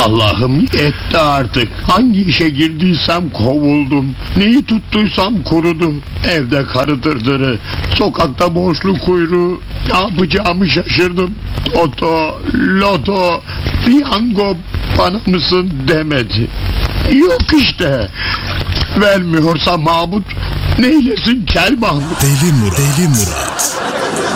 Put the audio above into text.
Allah'ım yetti artık. Hangi işe girdiysem kovuldum. Neyi tuttuysam kurudu. Evde karı dırdırı, sokakta borçlu kuyruğu. Ne yapacağımı şaşırdım. Toto, loto, piyango bana mısın demedi. Yok işte. Vermiyorsa Mahmut, neylesin Kel Mahmut? Deli Murat.